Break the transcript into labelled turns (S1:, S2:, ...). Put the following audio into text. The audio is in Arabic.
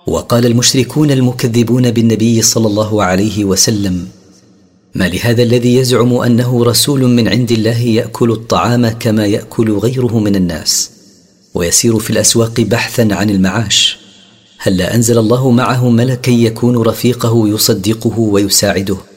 S1: وقال المشركون المكذبون بالنبي صلى الله عليه وسلم: ما لهذا الذي يزعم أنه رسول من عند الله يأكل الطعام كما يأكل غيره من الناس ويسير في الأسواق بحثا عن المعاش؟ هل أنزل الله معه ملكا يكون رفيقه يصدقه ويساعده؟